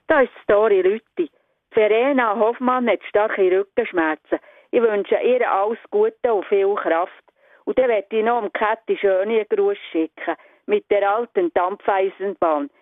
Da ist Story Rütti. Verena Hoffmann hat starke Rückenschmerzen. Ich wünsche ihr alles Gute und viel Kraft. Und dann möchte ich noch Käthi Schöni einen Gruß schicken. Mit der alten Dampfeisenbahn.